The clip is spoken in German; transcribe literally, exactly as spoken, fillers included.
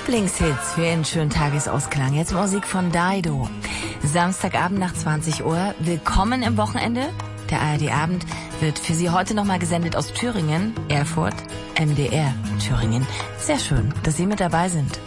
Lieblingshits für Ihren schönen Tagesausklang. Jetzt Musik von Dido. Samstagabend nach zwanzig Uhr. Willkommen im Wochenende. Der A R D-Abend wird für Sie heute nochmal gesendet aus Thüringen, Erfurt, M D R Thüringen. Sehr schön, dass Sie mit dabei sind.